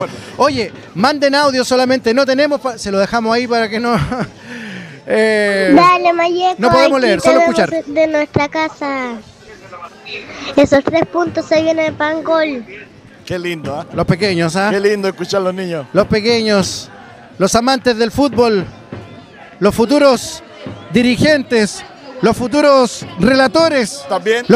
Oye, manden audio solamente, no tenemos, se lo dejamos ahí para que no... Dale, Mayeco, no podemos aquí leer, solo tenemos escuchar. de nuestra casa. Esos 3 puntos se vienen de pan gol. Qué lindo, ¿ah? Los pequeños, ¿ah? Qué lindo escuchar a los niños. Los pequeños, los amantes del fútbol, los futuros dirigentes, los futuros relatores, También. los